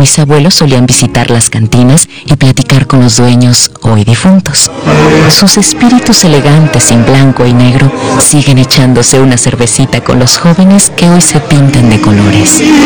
Mis abuelos solían visitar las cantinas y platicar con los dueños hoy difuntos. Sus espíritus elegantes en blanco y negro siguen echándose una cervecita con los jóvenes que hoy se pintan de colores.